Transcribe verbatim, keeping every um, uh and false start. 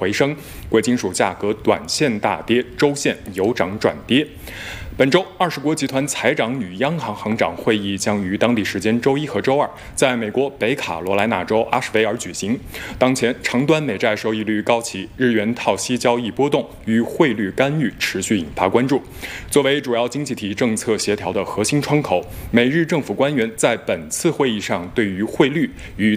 回升，贵金属价格短线大跌，周线由涨转跌。本周，二十国集团财长与央行行长会议将于当地时间周一和周二在美国北卡罗来纳州阿什维尔举行。当前，长端美债收益率高企，日元套息交易波动与汇率干预持续引发关注。作为主要经济体政策协调的核心窗口，美日政府官员在本次会议上对于汇率与